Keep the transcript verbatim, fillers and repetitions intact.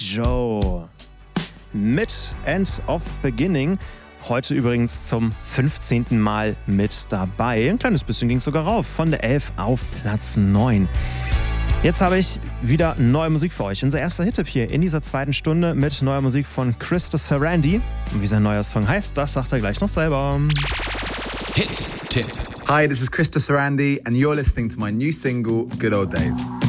Joe mit End of Beginning. Heute übrigens zum fünfzehnten Mal mit dabei. Ein kleines bisschen ging es sogar rauf, von der elf auf Platz neun. Jetzt habe ich wieder neue Musik für euch. Unser erster Hit-Tipp hier in dieser zweiten Stunde mit neuer Musik von Krista Sarandí. Und wie sein neuer Song heißt, das sagt er gleich noch selber. Hit-Tipp. Hi, this is Krista Sarandí and you're listening to my new single, Good Old Days.